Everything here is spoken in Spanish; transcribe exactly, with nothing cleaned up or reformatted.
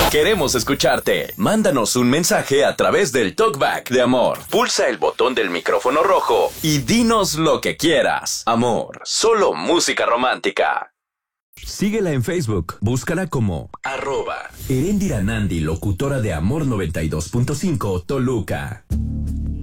Queremos escucharte. Mándanos un mensaje a través del Talkback de Amor. Pulsa el botón del micrófono rojo y dinos lo que quieras. Amor, solo música romántica. Síguela en Facebook. Búscala como arroba Eréndira Nandi, locutora de Amor noventa y dos punto cinco Toluca.